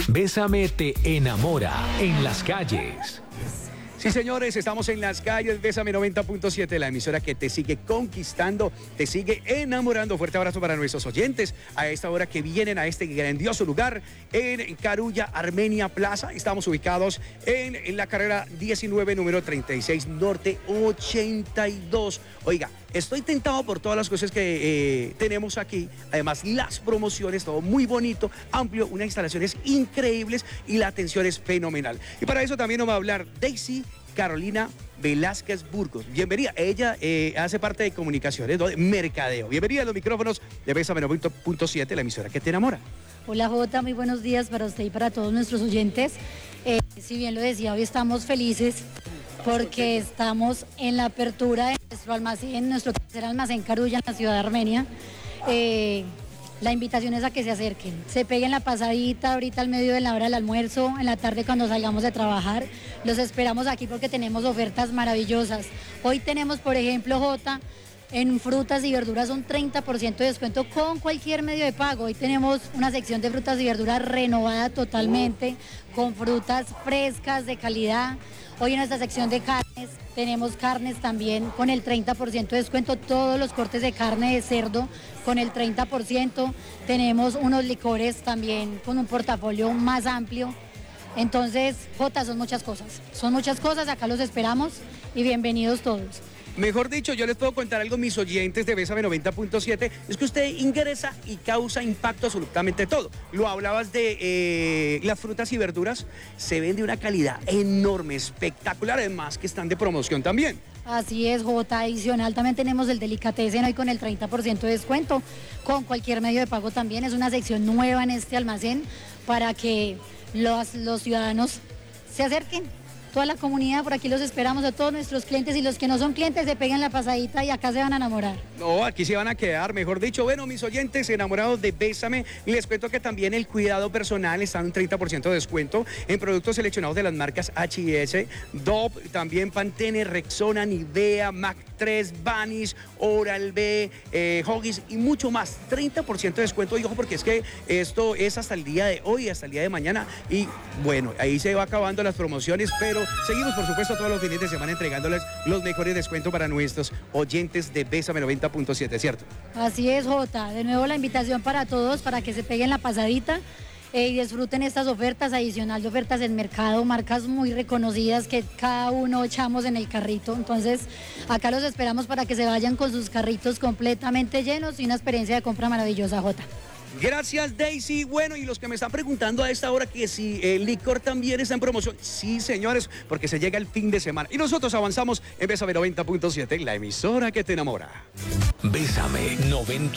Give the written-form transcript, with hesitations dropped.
Bésame te enamora en las calles. Sí, señores, estamos en las calles. Bésame 90.7, la emisora que te sigue conquistando, te sigue enamorando. Fuerte abrazo para nuestros oyentes a esta hora que vienen a este grandioso lugar en Carulla, Armenia Plaza. Estamos ubicados en la carrera 19, número 36, norte 82. Oiga, estoy tentado por todas las cosas que tenemos aquí. Además, las promociones, todo muy bonito, amplio, unas instalaciones increíbles y la atención es fenomenal. Y para eso también nos va a hablar Daisy Carolina Velázquez Burgos. Bienvenida. Ella hace parte de comunicaciones, de mercadeo. Bienvenida a los micrófonos de Bésame 90.7, la emisora que te enamora. Hola Jota, muy buenos días para usted y para todos nuestros oyentes. Si bien lo decía, hoy estamos felices porque estamos en la apertura de nuestro almacén, nuestro tercer almacén Carulla en la ciudad de Armenia. La invitación es a que se acerquen, se peguen la pasadita ahorita al medio de la hora del almuerzo, en la tarde cuando salgamos de trabajar. Los esperamos aquí porque tenemos ofertas maravillosas. Hoy tenemos, por ejemplo, Jota, en frutas y verduras un 30% de descuento con cualquier medio de pago. Hoy tenemos una sección de frutas y verduras renovada totalmente, con frutas frescas de calidad. Hoy en nuestra sección de carnes tenemos carnes también con el 30% de descuento, todos los cortes de carne de cerdo con el 30%. Tenemos unos licores también con un portafolio más amplio. Entonces, Jota, son muchas cosas, acá los esperamos y bienvenidos todos. Mejor dicho, yo les puedo contar algo, mis oyentes de Bésame 90.7, es que usted ingresa y causa impacto absolutamente todo. Lo hablabas de las frutas y verduras, se ven de una calidad enorme, espectacular, además que están de promoción también. Así es, Jota, adicional también tenemos el delicatessen hoy con el 30% de descuento, con cualquier medio de pago también. Es una sección nueva en este almacén para que los ciudadanos se acerquen. Toda la comunidad, por aquí los esperamos, a todos nuestros clientes, y los que no son clientes se pegan la pasadita y acá se van a enamorar. No, aquí se van a quedar, mejor dicho. Bueno, mis oyentes enamorados de Bésame, les cuento que también el cuidado personal está en un 30% de descuento en productos seleccionados de las marcas H&S, Dove, también Pantene, Rexona, Nivea, Mac 3, Vanish, Oral-B, Huggies y mucho más. 30% de descuento, y ojo, porque es que esto es hasta el día de hoy, hasta el día de mañana, y bueno, ahí se va acabando las promociones, pero seguimos, por supuesto, todos los fines de semana entregándoles los mejores descuentos para nuestros oyentes de Bésame 90.7, ¿cierto? Así es, Jota. De nuevo la invitación para todos, para que se peguen la pasadita y disfruten estas ofertas, adicional de ofertas en mercado, marcas muy reconocidas que cada uno echamos en el carrito. Entonces, acá los esperamos para que se vayan con sus carritos completamente llenos y una experiencia de compra maravillosa, Jota. Gracias, Daisy. Bueno, y los que me están preguntando a esta hora que si el licor también está en promoción. Sí, señores, porque se llega el fin de semana. Y nosotros avanzamos en Bésame 90.7, la emisora que te enamora. Bésame 90.